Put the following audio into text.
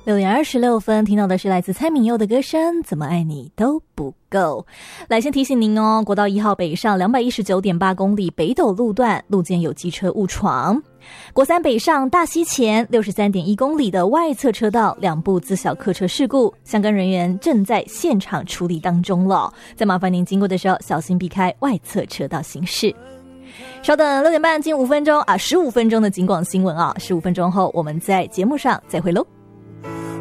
6:26，听到的是来自蔡旻佑的歌声《怎么爱你都不够》。来先提醒您哦，国道1号北上219.8公里北斗路段路肩有机车误闯。国3北上大溪前63.1公里的外侧车道2部自小客车事故，相关人员正在现场处理当中了，再麻烦您经过的时候小心避开外侧车道行驶。稍等6点半近5分钟15分钟的警广新闻啊，15分钟后我们在节目上再会喽。